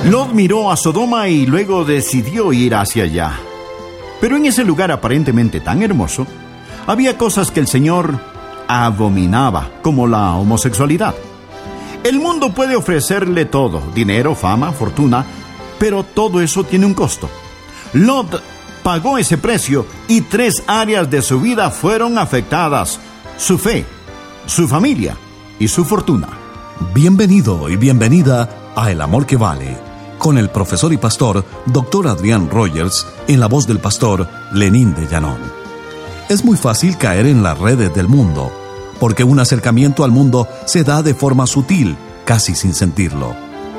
Lot miró a Sodoma y luego decidió ir hacia allá. Pero en ese lugar aparentemente tan hermoso, había cosas que el Señor abominaba, como la homosexualidad. El mundo puede ofrecerle todo, dinero, fama, fortuna, pero todo eso tiene un costo. Lot pagó ese precio y 3 áreas de su vida fueron afectadas: su fe, su familia y su fortuna. Bienvenido y bienvenida a El Amor que Vale, con el profesor y pastor Dr. Adrián Rogers, en la voz del pastor Lenín de Llanón. Es muy fácil caer en las redes del mundo, porque un acercamiento al mundo se da de forma sutil, casi sin sentirlo.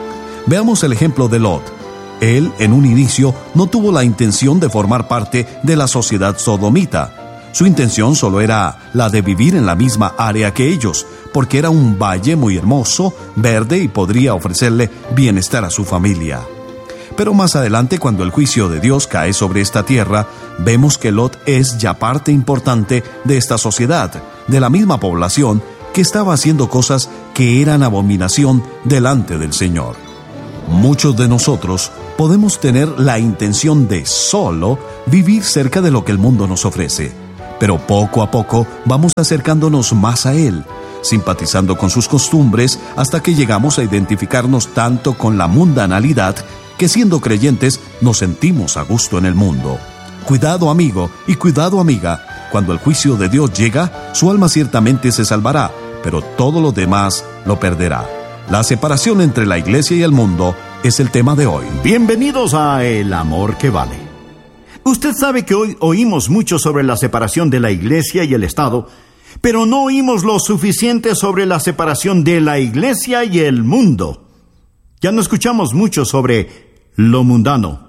Veamos el ejemplo de Lot. Él, en un inicio, no tuvo la intención de formar parte de la sociedad sodomita. Su intención solo era la de vivir en la misma área que ellos, porque era un valle muy hermoso, verde, y podría ofrecerle bienestar a su familia. Pero más adelante, cuando el juicio de Dios cae sobre esta tierra, vemos que Lot es ya parte importante de esta sociedad, de la misma población que estaba haciendo cosas que eran abominación delante del Señor. Muchos de nosotros podemos tener la intención de solo vivir cerca de lo que el mundo nos ofrece, pero poco a poco vamos acercándonos más a Él, simpatizando con sus costumbres hasta que llegamos a identificarnos tanto con la mundanalidad que, siendo creyentes, nos sentimos a gusto en el mundo. Cuidado, amigo, y cuidado, amiga. Cuando el juicio de Dios llega, su alma ciertamente se salvará, pero todo lo demás lo perderá. La separación entre la iglesia y el mundo es el tema de hoy. Bienvenidos a El Amor que Vale. Usted sabe que hoy oímos mucho sobre la separación de la iglesia y el Estado, pero no oímos lo suficiente sobre la separación de la iglesia y el mundo. Ya no escuchamos mucho sobre lo mundano.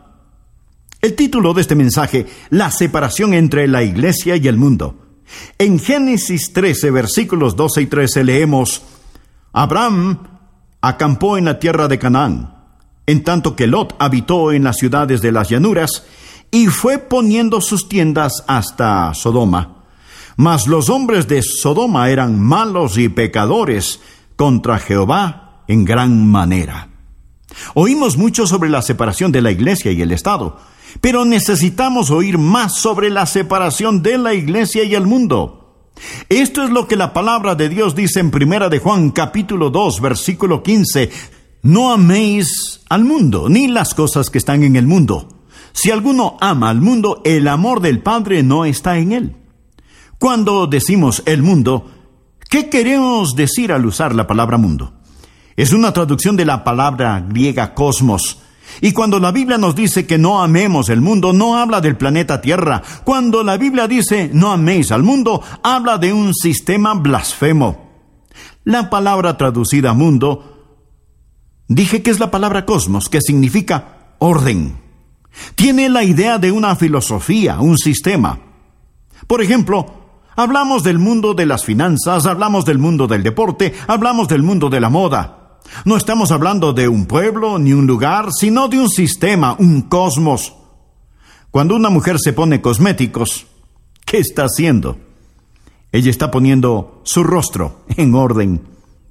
El título de este mensaje: la separación entre la iglesia y el mundo. En Génesis 13, versículos 12 y 13 leemos: Abraham acampó en la tierra de Canaán, en tanto que Lot habitó en las ciudades de las llanuras, y fue poniendo sus tiendas hasta Sodoma. Mas los hombres de Sodoma eran malos y pecadores contra Jehová en gran manera. Oímos mucho sobre la separación de la iglesia y el Estado, pero necesitamos oír más sobre la separación de la iglesia y el mundo. Esto es lo que la palabra de Dios dice en 1 de Juan, capítulo 2, versículo 15. No améis al mundo, ni las cosas que están en el mundo. Si alguno ama al mundo, el amor del Padre no está en él. Cuando decimos el mundo, ¿qué queremos decir al usar la palabra mundo? Es una traducción de la palabra griega cosmos. Y cuando la Biblia nos dice que no amemos el mundo, no habla del planeta Tierra. Cuando la Biblia dice no améis al mundo, habla de un sistema blasfemo. La palabra traducida mundo, dije que es la palabra cosmos, que significa orden. Tiene la idea de una filosofía, un sistema. Por ejemplo, hablamos del mundo de las finanzas, hablamos del mundo del deporte, hablamos del mundo de la moda. No estamos hablando de un pueblo ni un lugar, sino de un sistema, un cosmos. Cuando una mujer se pone cosméticos, ¿qué está haciendo? Ella está poniendo su rostro en orden.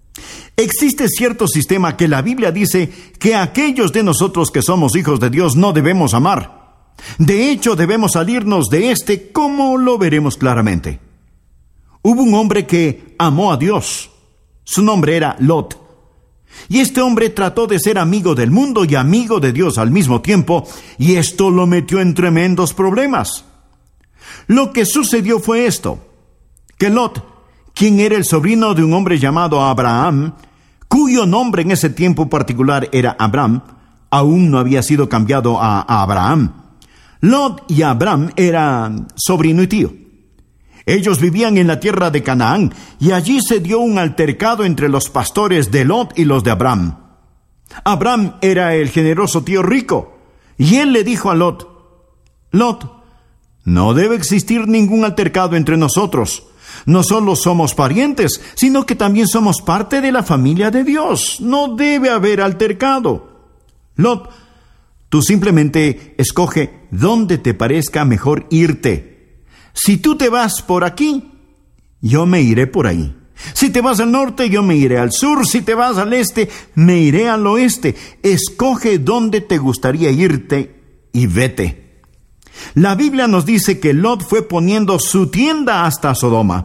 Existe cierto sistema que la Biblia dice que aquellos de nosotros que somos hijos de Dios no debemos amar. De hecho, debemos salirnos de este, como lo veremos claramente. Hubo un hombre que amó a Dios. Su nombre era Lot. Y este hombre trató de ser amigo del mundo y amigo de Dios al mismo tiempo, y esto lo metió en tremendos problemas. Lo que sucedió fue esto: que Lot, quien era el sobrino de un hombre llamado Abraham, cuyo nombre en ese tiempo particular era Abram, aún no había sido cambiado a Abraham. Lot y Abram eran sobrino y tío. Ellos vivían en la tierra de Canaán, y allí se dio un altercado entre los pastores de Lot y los de Abram. Abram era el generoso tío rico, y él le dijo a Lot: Lot, no debe existir ningún altercado entre nosotros. No solo somos parientes, sino que también somos parte de la familia de Dios. No debe haber altercado. Lot, tú simplemente escoge dónde te parezca mejor irte. Si tú te vas por aquí, yo me iré por ahí. Si te vas al norte, yo me iré al sur. Si te vas al este, me iré al oeste. Escoge dónde te gustaría irte y vete. La Biblia nos dice que Lot fue poniendo su tienda hasta Sodoma.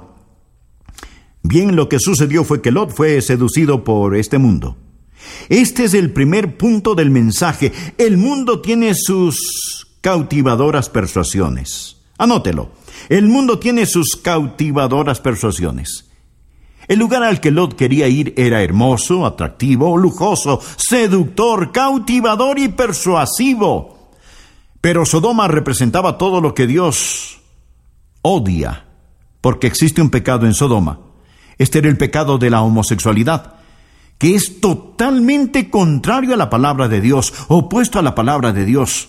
Bien, lo que sucedió fue que Lot fue seducido por este mundo. Este es el primer punto del mensaje. El mundo tiene sus cautivadoras persuasiones. Anótelo. El mundo tiene sus cautivadoras persuasiones. El lugar al que Lot quería ir era hermoso, atractivo, lujoso, seductor, cautivador y persuasivo. Pero Sodoma representaba todo lo que Dios odia, porque existe un pecado en Sodoma. Este era el pecado de la homosexualidad, que es totalmente contrario a la palabra de Dios, opuesto a la palabra de Dios.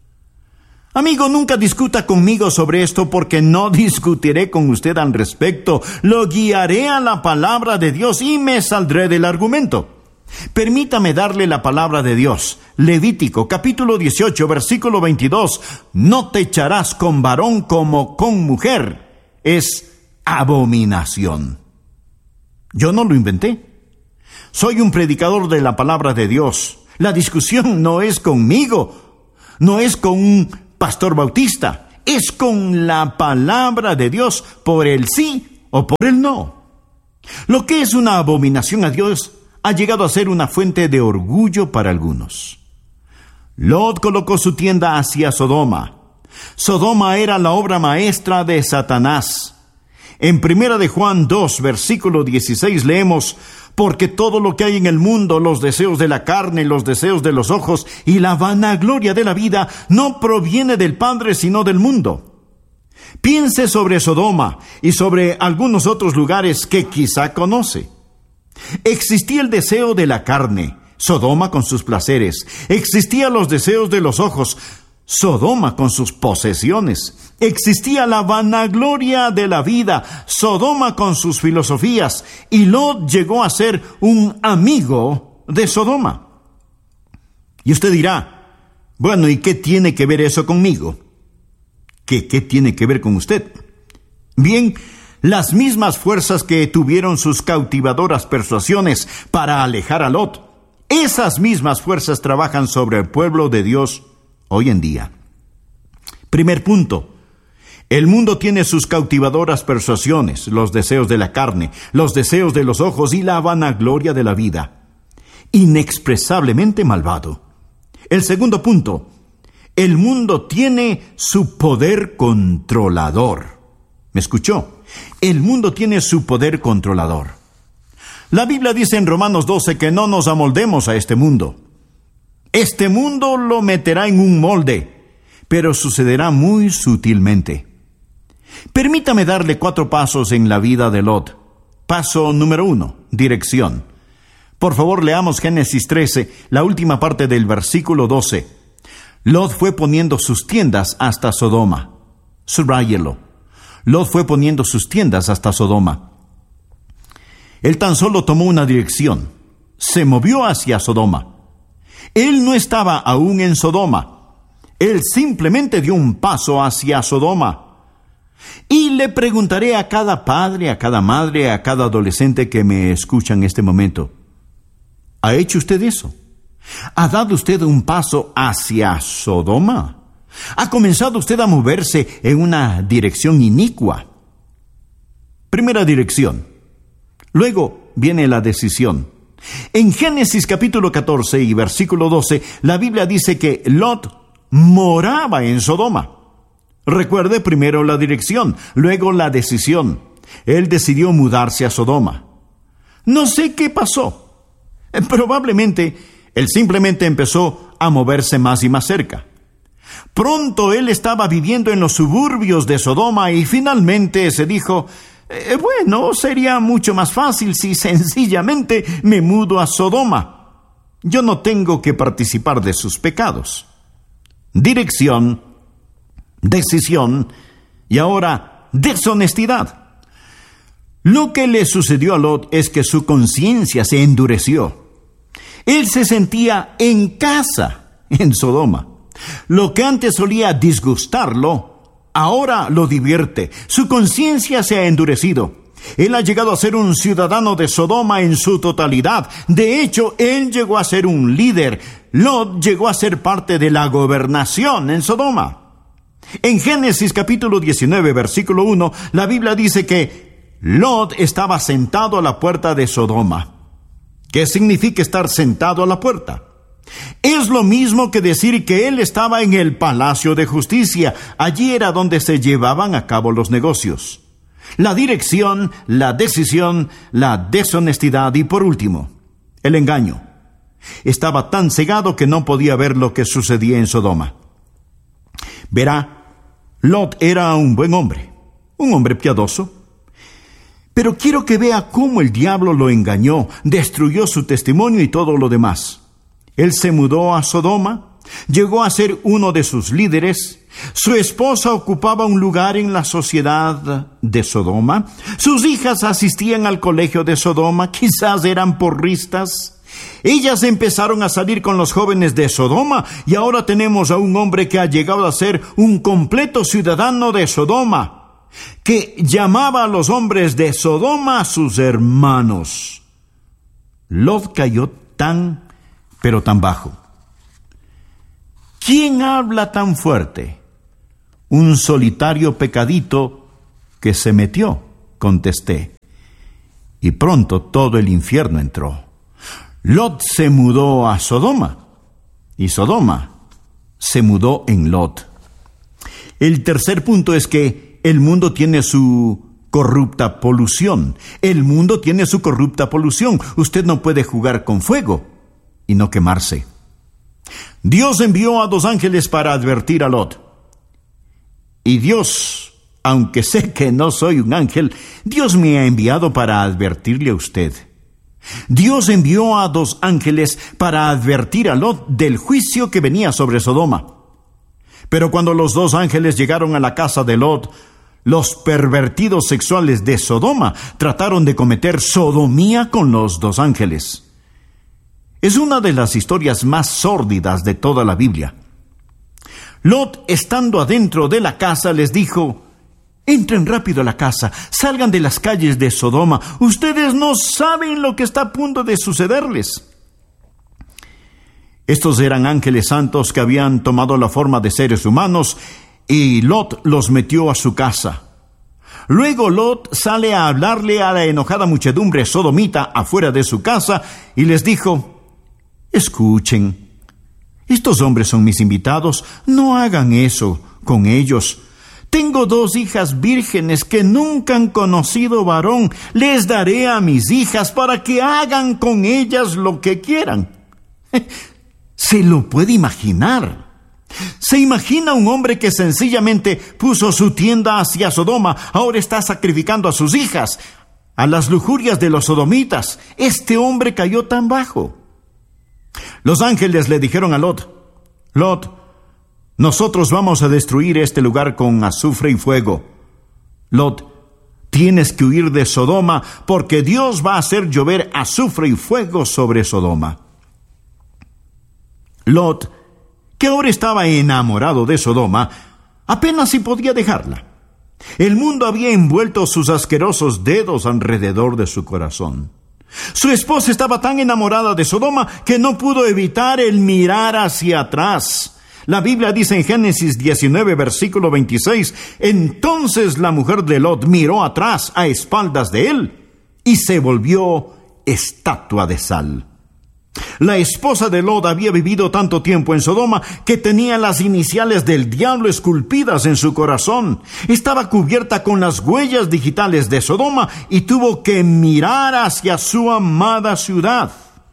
Amigo, nunca discuta conmigo sobre esto, porque no discutiré con usted al respecto. Lo guiaré a la palabra de Dios y me saldré del argumento. Permítame darle la palabra de Dios. Levítico, capítulo 18, versículo 22. No te echarás con varón como con mujer. Es abominación. Yo no lo inventé. Soy un predicador de la palabra de Dios. La discusión no es conmigo, no es con un pastor bautista, es con la palabra de Dios, por el sí o por el no. Lo que es una abominación a Dios ha llegado a ser una fuente de orgullo para algunos. Lot colocó su tienda hacia Sodoma. Sodoma era la obra maestra de Satanás. En 1 de Juan 2, versículo 16 leemos: porque todo lo que hay en el mundo, los deseos de la carne, los deseos de los ojos y la vanagloria de la vida, no proviene del Padre, sino del mundo. Piense sobre Sodoma y sobre algunos otros lugares que quizá conoce. Existía el deseo de la carne, Sodoma con sus placeres. Existían los deseos de los ojos, Sodoma con sus posesiones. Existía la vanagloria de la vida, Sodoma con sus filosofías, y Lot llegó a ser un amigo de Sodoma. Y usted dirá, bueno, ¿y qué tiene que ver eso conmigo? ¿Qué tiene que ver con usted? Bien, las mismas fuerzas que tuvieron sus cautivadoras persuasiones para alejar a Lot, esas mismas fuerzas trabajan sobre el pueblo de Dios hoy en día. Primer punto. El mundo tiene sus cautivadoras persuasiones, los deseos de la carne, los deseos de los ojos y la vanagloria de la vida. Inexpresablemente malvado. El segundo punto. El mundo tiene su poder controlador. ¿Me escuchó? El mundo tiene su poder controlador. La Biblia dice en Romanos 12 que no nos amoldemos a este mundo. Este mundo lo meterá en un molde, pero sucederá muy sutilmente. Permítame darle 4 pasos en la vida de Lot. Paso número 1, dirección. Por favor, leamos Génesis 13, la última parte del versículo 12. Lot fue poniendo sus tiendas hasta Sodoma. Subráyelo. Lot fue poniendo sus tiendas hasta Sodoma. Él tan solo tomó una dirección. Se movió hacia Sodoma. Él no estaba aún en Sodoma. Él simplemente dio un paso hacia Sodoma. Y le preguntaré a cada padre, a cada madre, a cada adolescente que me escucha en este momento: ¿ha hecho usted eso? ¿Ha dado usted un paso hacia Sodoma? ¿Ha comenzado usted a moverse en una dirección inicua? Primera dirección. Luego viene la decisión. En Génesis capítulo 14 y versículo 12, la Biblia dice que Lot moraba en Sodoma. Recuerde primero la dirección, luego la decisión. Él decidió mudarse a Sodoma. No sé qué pasó. Probablemente él simplemente empezó a moverse más y más cerca. Pronto él estaba viviendo en los suburbios de Sodoma y finalmente se dijo: bueno, sería mucho más fácil si sencillamente me mudo a Sodoma. Yo no tengo que participar de sus pecados. Dirección, decisión y ahora deshonestidad. Lo que le sucedió a Lot es que su conciencia se endureció. Él se sentía en casa en Sodoma. Lo que antes solía disgustarlo, ahora lo divierte. Su conciencia se ha endurecido. Él ha llegado a ser un ciudadano de Sodoma en su totalidad. De hecho, él llegó a ser un líder. Lot llegó a ser parte de la gobernación en Sodoma. En Génesis capítulo 19, versículo 1, la Biblia dice que Lot estaba sentado a la puerta de Sodoma. ¿Qué significa estar sentado a la puerta? Es lo mismo que decir que él estaba en el palacio de justicia. Allí era donde se llevaban a cabo los negocios. La dirección, la decisión, la deshonestidad y por último, el engaño. Estaba tan cegado que no podía ver lo que sucedía en Sodoma. Verá, Lot era un buen hombre, un hombre piadoso. Pero quiero que vea cómo el diablo lo engañó, destruyó su testimonio y todo lo demás. Él se mudó a Sodoma, llegó a ser uno de sus líderes. Su esposa ocupaba un lugar en la sociedad de Sodoma. Sus hijas asistían al colegio de Sodoma, quizás eran porristas. Ellas empezaron a salir con los jóvenes de Sodoma y ahora tenemos a un hombre que ha llegado a ser un completo ciudadano de Sodoma, que llamaba a los hombres de Sodoma sus hermanos. Lot cayó pero tan bajo. ¿Quién habla tan fuerte? Un solitario pecadito que se metió, contesté. Y pronto todo el infierno entró. Lot se mudó a Sodoma, y Sodoma se mudó en Lot. El tercer punto es que el mundo tiene su corrupta polución. El mundo tiene su corrupta polución. Usted no puede jugar con fuego y no quemarse. Dios envió a 2 ángeles para advertir a Lot. Y Dios, aunque sé que no soy un ángel, Dios me ha enviado para advertirle a usted. Dios envió a 2 ángeles para advertir a Lot del juicio que venía sobre Sodoma. Pero cuando los 2 ángeles llegaron a la casa de Lot, los pervertidos sexuales de Sodoma trataron de cometer sodomía con los 2 ángeles. Es una de las historias más sórdidas de toda la Biblia. Lot, estando adentro de la casa, les dijo: entren rápido a la casa, salgan de las calles de Sodoma. Ustedes no saben lo que está a punto de sucederles. Estos eran ángeles santos que habían tomado la forma de seres humanos y Lot los metió a su casa. Luego Lot sale a hablarle a la enojada muchedumbre sodomita afuera de su casa y les dijo: escuchen, estos hombres son mis invitados, no hagan eso con ellos. Tengo 2 hijas vírgenes que nunca han conocido varón. Les daré a mis hijas para que hagan con ellas lo que quieran. ¿Se lo puede imaginar? ¿Se imagina un hombre que sencillamente puso su tienda hacia Sodoma, ahora está sacrificando a sus hijas, a las lujurias de los sodomitas? Este hombre cayó tan bajo. Los ángeles le dijeron a Lot: Lot, nosotros vamos a destruir este lugar con azufre y fuego. Lot, tienes que huir de Sodoma porque Dios va a hacer llover azufre y fuego sobre Sodoma. Lot, que ahora estaba enamorado de Sodoma, apenas si podía dejarla. El mundo había envuelto sus asquerosos dedos alrededor de su corazón. Su esposa estaba tan enamorada de Sodoma que no pudo evitar el mirar hacia atrás. La Biblia dice en Génesis 19, versículo 26, entonces la mujer de Lot miró atrás a espaldas de él y se volvió estatua de sal. La esposa de Lot había vivido tanto tiempo en Sodoma que tenía las iniciales del diablo esculpidas en su corazón. Estaba cubierta con las huellas digitales de Sodoma y tuvo que mirar hacia su amada ciudad.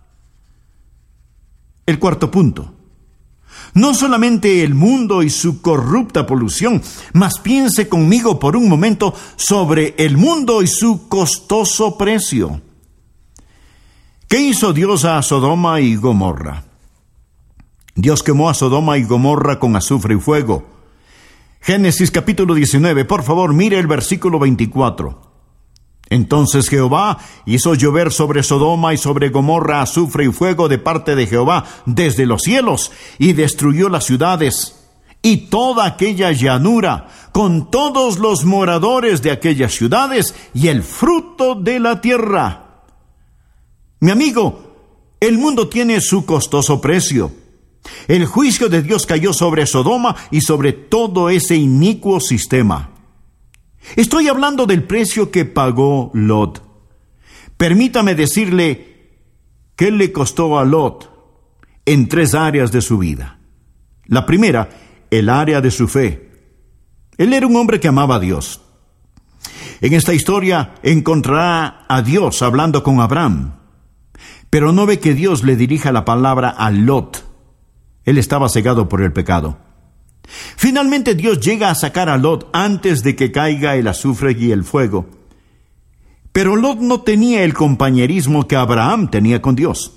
El cuarto punto. No solamente el mundo y su corrupta polución, mas piense conmigo por un momento sobre el mundo y su costoso precio. ¿Qué hizo Dios a Sodoma y Gomorra? Dios quemó a Sodoma y Gomorra con azufre y fuego. Génesis capítulo 19, por favor, mire el versículo 24. Entonces Jehová hizo llover sobre Sodoma y sobre Gomorra azufre y fuego de parte de Jehová desde los cielos, y destruyó las ciudades y toda aquella llanura, con todos los moradores de aquellas ciudades y el fruto de la tierra. Mi amigo, el mundo tiene su costoso precio. El juicio de Dios cayó sobre Sodoma y sobre todo ese inicuo sistema. Estoy hablando del precio que pagó Lot. Permítame decirle qué le costó a Lot en 3 áreas de su vida. La primera, el área de su fe. Él era un hombre que amaba a Dios. En esta historia encontrará a Dios hablando con Abraham, pero no ve que Dios le dirija la palabra a Lot. Él estaba cegado por el pecado. Finalmente Dios llega a sacar a Lot antes de que caiga el azufre y el fuego. Pero Lot no tenía el compañerismo que Abraham tenía con Dios.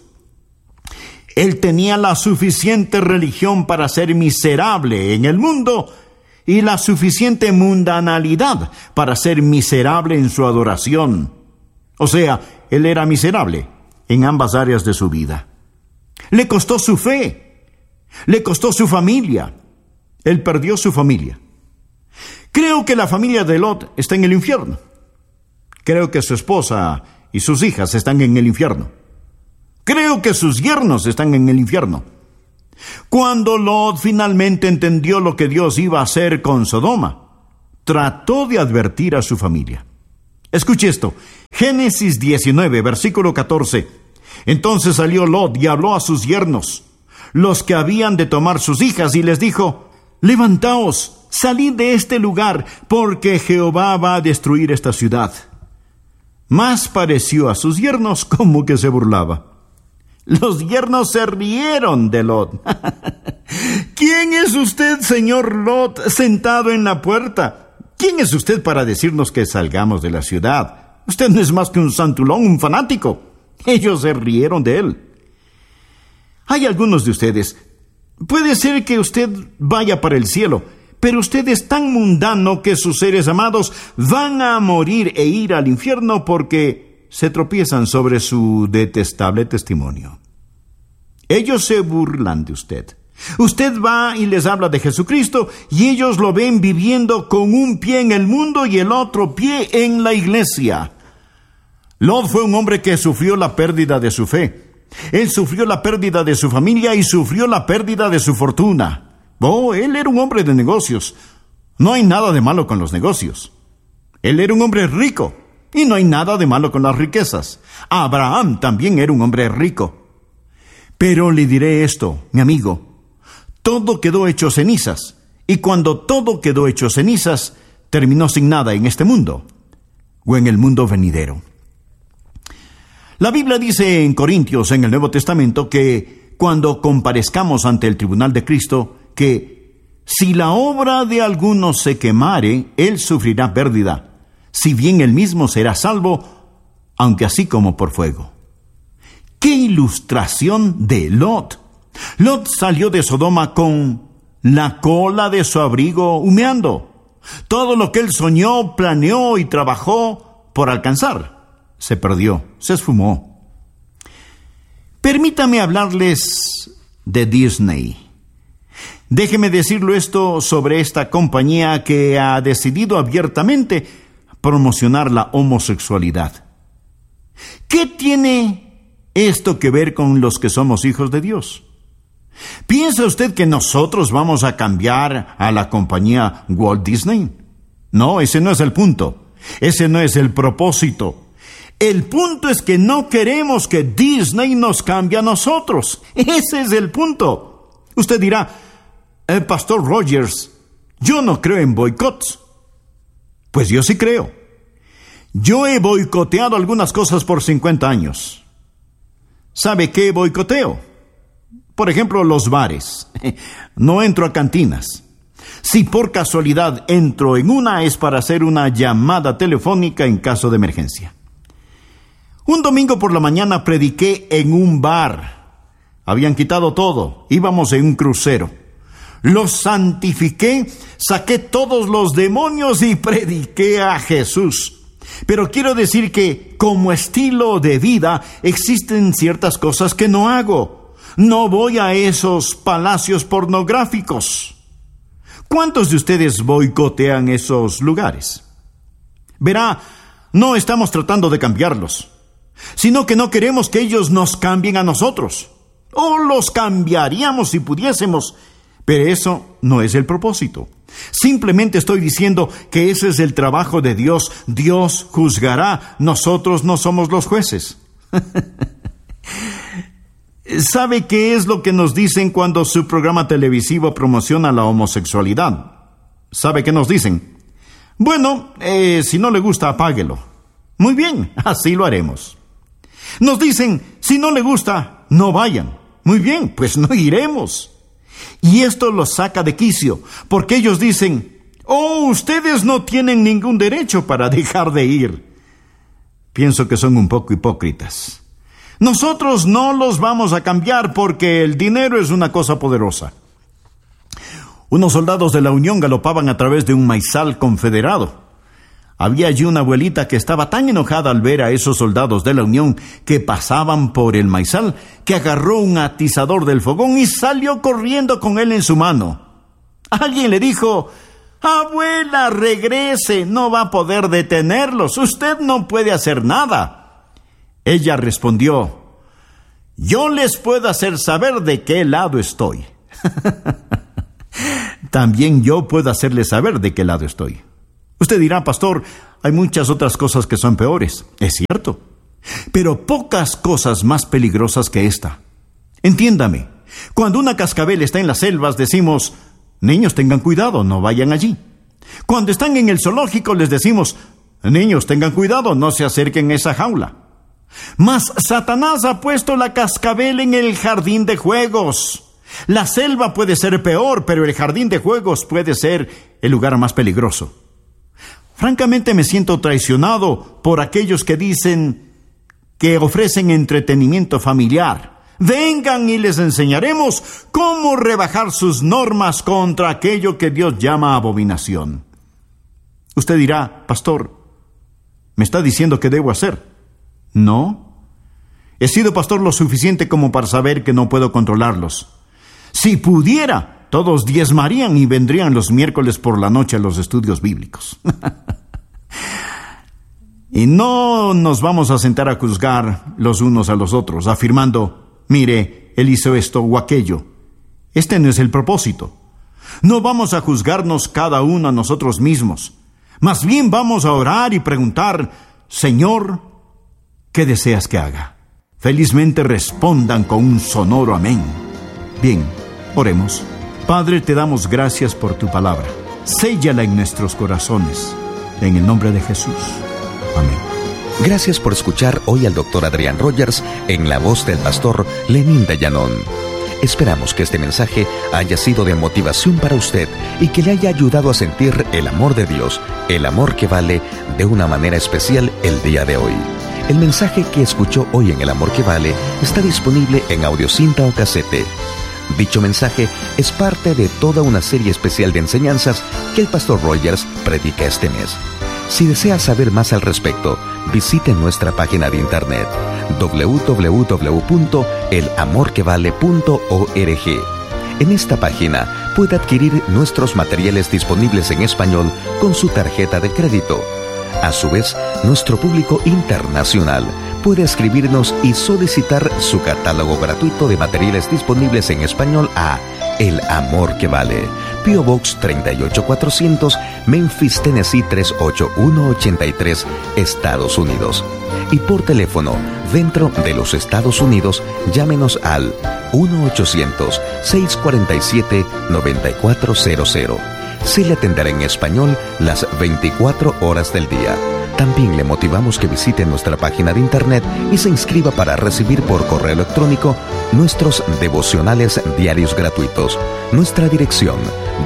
Él tenía la suficiente religión para ser miserable en el mundo y la suficiente mundanalidad para ser miserable en su adoración. O sea, él era miserable en ambas áreas de su vida. Le costó su fe, le costó su familia. Él perdió su familia. Creo que la familia de Lot está en el infierno. Creo que su esposa y sus hijas están en el infierno. Creo que sus yernos están en el infierno. Cuando Lot finalmente entendió lo que Dios iba a hacer con Sodoma, trató de advertir a su familia. Escuche esto, Génesis 19, versículo 14. Entonces salió Lot y habló a sus yernos, los que habían de tomar sus hijas, y les dijo: levantaos, salid de este lugar, porque Jehová va a destruir esta ciudad. Más pareció a sus yernos como que se burlaba. Los yernos se rieron de Lot. ¿Quién es usted, señor Lot, sentado en la puerta? ¿Quién es usted para decirnos que salgamos de la ciudad? Usted no es más que un santulón, un fanático. Ellos se rieron de él. Hay algunos de ustedes. Puede ser que usted vaya para el cielo, pero usted es tan mundano que sus seres amados van a morir e ir al infierno porque se tropiezan sobre su detestable testimonio. Ellos se burlan de usted. Usted va y les habla de Jesucristo y ellos lo ven viviendo con un pie en el mundo y el otro pie en la iglesia. Lot fue un hombre que sufrió la pérdida de su fe. Él sufrió la pérdida de su familia y sufrió la pérdida de su fortuna. Él era un hombre de negocios. No hay nada de malo con los negocios. Él era un hombre rico. Y no hay nada de malo con las riquezas. Abraham también era un hombre rico. Pero le diré esto, mi amigo. Todo quedó hecho cenizas. Y cuando todo quedó hecho cenizas, terminó sin nada en este mundo o en el mundo venidero. La Biblia dice en Corintios, en el Nuevo Testamento, que cuando comparezcamos ante el tribunal de Cristo, que si la obra de alguno se quemare, él sufrirá pérdida, si bien él mismo será salvo, aunque así como por fuego. ¡Qué ilustración de Lot! Lot salió de Sodoma con la cola de su abrigo humeando. Todo lo que él soñó, planeó y trabajó por alcanzar, se perdió, se esfumó. Permítame hablarles de Disney. Déjeme decirlo esto sobre esta compañía que ha decidido abiertamente promocionar la homosexualidad. ¿Qué tiene esto que ver con los que somos hijos de Dios? ¿Piensa usted que nosotros vamos a cambiar a la compañía Walt Disney? No, ese no es el punto. Ese no es el propósito. El punto es que no queremos que Disney nos cambie a nosotros. Ese es el punto. Usted dirá: Pastor Rogers, yo no creo en boicots. Pues yo sí creo. Yo he boicoteado algunas cosas por 50 años. ¿Sabe qué boicoteo? Por ejemplo, los bares. No entro a cantinas. Si por casualidad entro en una, es para hacer una llamada telefónica en caso de emergencia. Un domingo por la mañana prediqué en un bar. Habían quitado todo. Íbamos en un crucero. Los santifiqué, saqué todos los demonios y prediqué a Jesús. Pero quiero decir que, como estilo de vida, existen ciertas cosas que no hago. No voy a esos palacios pornográficos. ¿Cuántos de ustedes boicotean esos lugares? Verá, no estamos tratando de cambiarlos, sino que no queremos que ellos nos cambien a nosotros. O los cambiaríamos si pudiésemos, pero eso no es el propósito. Simplemente estoy diciendo que ese es el trabajo de Dios. Dios juzgará, nosotros no somos los jueces. ¿Sabe qué es lo que nos dicen cuando su programa televisivo promociona la homosexualidad? ¿Sabe qué nos dicen? Bueno, si no le gusta, apáguelo. Muy bien, así lo haremos. Nos dicen, si no le gusta, no vayan. Muy bien, pues no iremos. Y esto los saca de quicio, porque ellos dicen, oh, ustedes no tienen ningún derecho para dejar de ir. Pienso que son un poco hipócritas. Nosotros no los vamos a cambiar porque el dinero es una cosa poderosa. Unos soldados de la Unión galopaban a través de un maizal confederado. Había allí una abuelita que estaba tan enojada al ver a esos soldados de la Unión que pasaban por el maizal, que agarró un atizador del fogón y salió corriendo con él en su mano. Alguien le dijo, abuela, regrese, no va a poder detenerlos, usted no puede hacer nada. Ella respondió, yo les puedo hacer saber de qué lado estoy. También yo puedo hacerles saber de qué lado estoy. Usted dirá, pastor, hay muchas otras cosas que son peores. Es cierto, pero pocas cosas más peligrosas que esta. Entiéndame, cuando una cascabel está en las selvas decimos, niños tengan cuidado, no vayan allí. Cuando están en el zoológico les decimos, niños tengan cuidado, no se acerquen a esa jaula. Mas Satanás ha puesto la cascabel en el jardín de juegos. La selva puede ser peor, pero el jardín de juegos puede ser el lugar más peligroso. Francamente me siento traicionado por aquellos que dicen que ofrecen entretenimiento familiar. Vengan y les enseñaremos cómo rebajar sus normas contra aquello que Dios llama abominación. Usted dirá, pastor, ¿me está diciendo qué debo hacer? No. He sido pastor lo suficiente como para saber que no puedo controlarlos. Si pudiera, todos diezmarían y vendrían los miércoles por la noche a los estudios bíblicos. Y no nos vamos a sentar a juzgar los unos a los otros, afirmando, mire, él hizo esto o aquello. Este no es el propósito. No vamos a juzgarnos cada uno a nosotros mismos. Más bien vamos a orar y preguntar, Señor, ¿qué deseas que haga? Felizmente respondan con un sonoro amén. Bien, oremos. Padre, te damos gracias por tu palabra. Séllala en nuestros corazones. En el nombre de Jesús. Amén. Gracias por escuchar hoy al Dr. Adrián Rogers en la voz del pastor Lenín de Llanón. Esperamos que este mensaje haya sido de motivación para usted y que le haya ayudado a sentir el amor de Dios, el amor que vale, de una manera especial el día de hoy. El mensaje que escuchó hoy en El Amor que Vale está disponible en audiocinta o casete. Dicho mensaje es parte de toda una serie especial de enseñanzas que el pastor Rogers predica este mes. Si desea saber más al respecto, visite nuestra página de internet www.elamorquevale.org. En esta página puede adquirir nuestros materiales disponibles en español con su tarjeta de crédito. A su vez, nuestro público internacional puede escribirnos y solicitar su catálogo gratuito de materiales disponibles en español a El Amor que Vale, P.O. Box 38400, Memphis, Tennessee 38183, Estados Unidos. Y por teléfono, dentro de los Estados Unidos, llámenos al 1-800-647-9400. Se le atenderá en español las 24 horas del día. También le motivamos que visite nuestra página de internet y se inscriba para recibir por correo electrónico nuestros devocionales diarios gratuitos. Nuestra dirección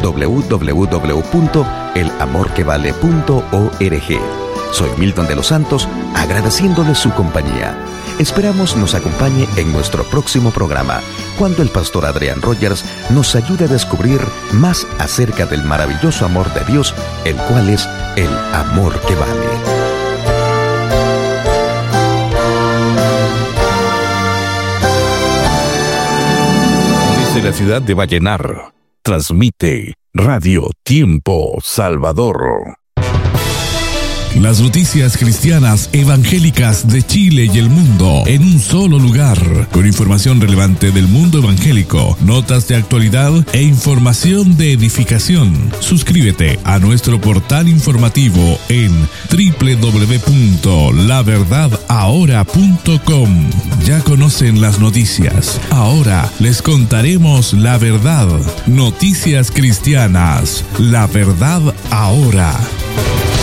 www.elamorquevale.org. Soy Milton de los Santos, agradeciéndole su compañía. Esperamos nos acompañe en nuestro próximo programa, cuando el pastor Adrián Rogers nos ayude a descubrir más acerca del maravilloso amor de Dios, el cual es el amor que vale. Desde la ciudad de Vallenar, transmite Radio Tiempo Salvador. Las noticias cristianas evangélicas de Chile y el mundo en un solo lugar, con información relevante del mundo evangélico, notas de actualidad e información de edificación. Suscríbete a nuestro portal informativo en www.laverdadahora.com. Ya conocen las noticias. Ahora les contaremos la verdad. Noticias cristianas. La verdad ahora.